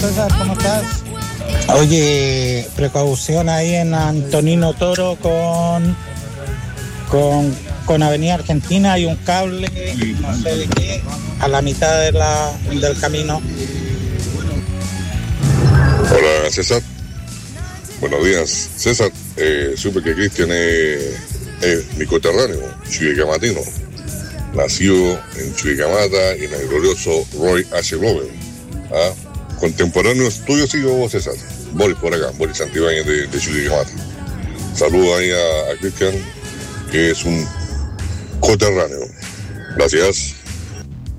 César, ¿cómo estás? Oye, precaución ahí en Antonino Toro con Avenida Argentina, hay un cable, no sé de qué, a la mitad del camino. Hola César, buenos días. César, supe que Cristian es mi coterráneo, chuquicamatino. Nacido en Chuquicamata y en el glorioso Roy H. Glover. Contemporáneos tuyos y vos, César. Boris por acá, Boris Santibáñez de Chuquicamata. Saludos ahí a Cristian, que es un coterráneo. Gracias.